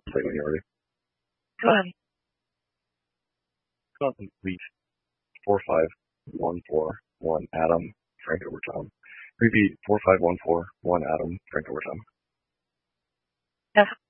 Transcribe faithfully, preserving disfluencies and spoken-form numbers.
Say when you're ready. Go ahead. Complete four five one four one Adam Frank over Tom. Repeat four five one four one Adam Frank over Tom. Yes.